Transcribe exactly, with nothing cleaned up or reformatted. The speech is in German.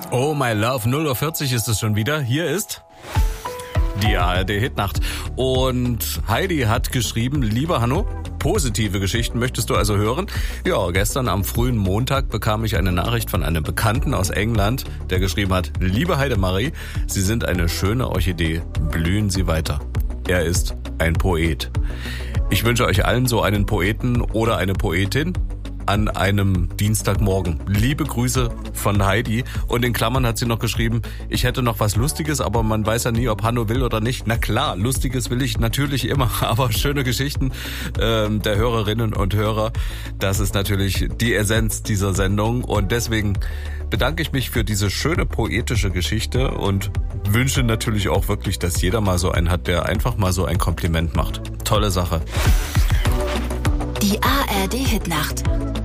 Oh my love, null Uhr vierzig ist es schon wieder. Hier ist die A R D-Hitnacht. Und Heidi hat geschrieben, lieber Hanno, positive Geschichten möchtest du also hören? Ja, gestern am frühen Montag bekam ich eine Nachricht von einem Bekannten aus England, der geschrieben hat, liebe Heidemarie, Sie sind eine schöne Orchidee, blühen Sie weiter. Er ist ein Poet. Ich wünsche euch allen so einen Poeten oder eine Poetin an einem Dienstagmorgen. Liebe Grüße von Heidi. Und in Klammern hat sie noch geschrieben, ich hätte noch was Lustiges, aber man weiß ja nie, ob Hanno will oder nicht. Na klar, Lustiges will ich natürlich immer, aber schöne Geschichten ähm, der Hörerinnen und Hörer, das ist natürlich die Essenz dieser Sendung. Und deswegen bedanke ich mich für diese schöne poetische Geschichte und wünsche natürlich auch wirklich, dass jeder mal so einen hat, der einfach mal so ein Kompliment macht. Tolle Sache. Die A R D-Hitnacht.